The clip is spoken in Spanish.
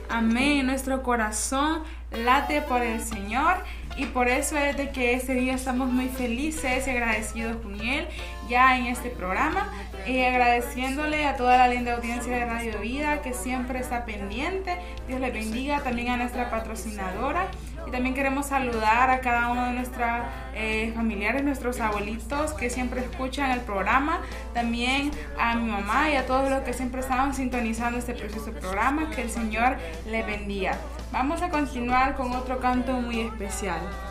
Amén. Nuestro corazón late por el Señor y por eso es de que este día estamos muy felices y agradecidos con Él ya en este programa, y agradeciéndole a toda la linda audiencia de Radio Vida que siempre está pendiente. Dios les bendiga, también a nuestra patrocinadora, y también queremos saludar a cada uno de nuestros familiares, nuestros abuelitos que siempre escuchan el programa, también a mi mamá y a todos los que siempre estaban sintonizando este precioso programa. Que el Señor les bendiga. Vamos a continuar con otro canto muy especial.